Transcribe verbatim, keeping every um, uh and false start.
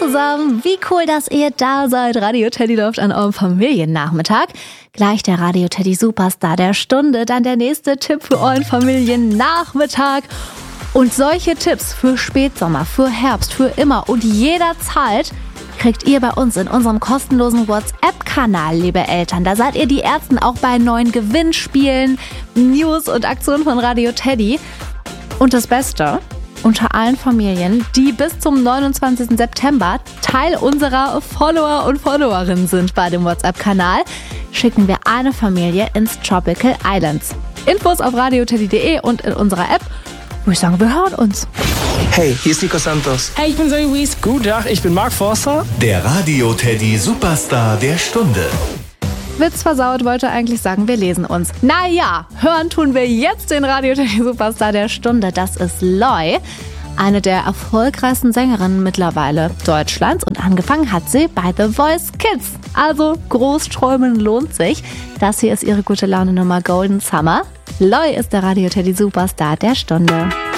zusammen, wie cool, dass ihr da seid. Radio Teddy läuft an eurem Familiennachmittag. Gleich der Radio Teddy Superstar der Stunde, dann der nächste Tipp für euren Familiennachmittag. Und solche Tipps für Spätsommer, für Herbst, für immer und jederzeit kriegt ihr bei uns in unserem kostenlosen WhatsApp-Kanal, liebe Eltern. Da seid ihr die Ersten auch bei neuen Gewinnspielen, News und Aktionen von Radio Teddy. Und das Beste, unter allen Familien, die bis zum neunundzwanzigsten September Teil unserer Follower und Followerinnen sind bei dem WhatsApp-Kanal, schicken wir eine Familie ins Tropical Islands. Infos auf radioteddy punkt de und in unserer App. Würde ich sagen, wir hören uns. Hey, hier ist Nico Santos. Hey, ich bin Zoe Wies. Guten Tag, ich bin Mark Forster. Der Radio Teddy Superstar der Stunde. Witz versaut wollte eigentlich sagen, wir lesen uns. Naja, hören tun wir jetzt den Radio Teddy Superstar der Stunde. Das ist Loi, eine der erfolgreichsten Sängerinnen mittlerweile Deutschlands. Und angefangen hat sie bei The Voice Kids. Also Großträumen lohnt sich. Das hier ist ihre gute Laune Nummer Golden Summer. Loi ist der Radio Teddy Superstar der Stunde.